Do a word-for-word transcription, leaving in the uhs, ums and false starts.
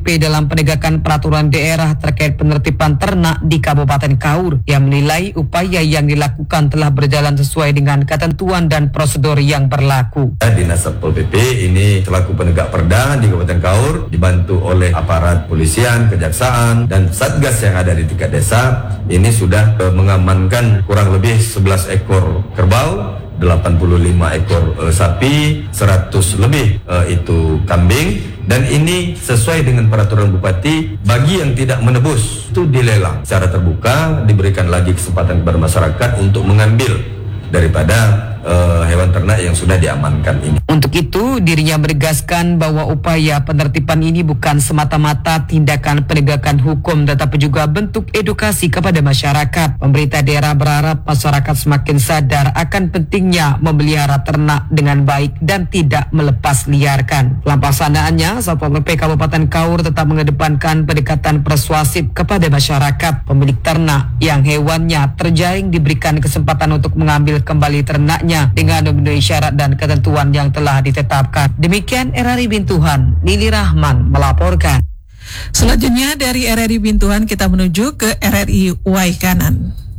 dalam penegakan peraturan daerah terkait penertiban ternak di Kabupaten Kaur yang menilai upaya yang dilakukan telah berjalan sesuai dengan ketentuan dan prosedur yang berlaku. Dinas Satpol P P ini selaku penegak perda di Kabupaten Kaur dibantu oleh aparat polisian, kejaksaan dan satgas yang ada di tingkat desa ini sudah uh, mengamankan kurang lebih sebelas ekor kerbau, delapan puluh lima ekor uh, sapi, seratus lebih uh, itu kambing. Dan ini sesuai dengan peraturan Bupati, bagi yang tidak menebus itu dilelang secara terbuka, diberikan lagi kesempatan kepada masyarakat untuk mengambil daripada uh, hewan ternak yang sudah diamankan ini. Untuk itu, dirinya menegaskan bahwa upaya penertiban ini bukan semata-mata tindakan penegakan hukum, tetapi juga bentuk edukasi kepada masyarakat. Pemerintah daerah berharap masyarakat semakin sadar akan pentingnya memelihara ternak dengan baik dan tidak melepas liarkan. Dalam pelaksanaannya, Satpol P P Kabupaten Kaur tetap mengedepankan pendekatan persuasif kepada masyarakat. Pemilik ternak yang hewannya terjaring diberikan kesempatan untuk mengambil kembali ternaknya dengan memenuhi syarat dan ketentuan yang telah ditetapkan. Demikian R R I Bintuhan, Lili Rahman melaporkan. Selanjutnya dari R R I Bintuhan kita menuju ke R R I Waikanan.